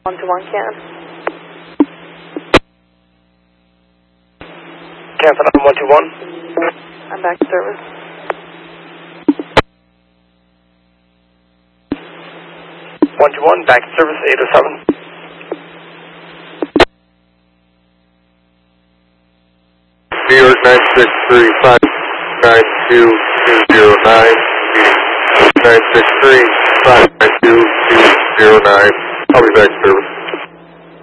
121 Canton. Canton on 121. I'm back to service. Back to service, 807. New York 963-592-209. 963-592-209. I'll be back to service.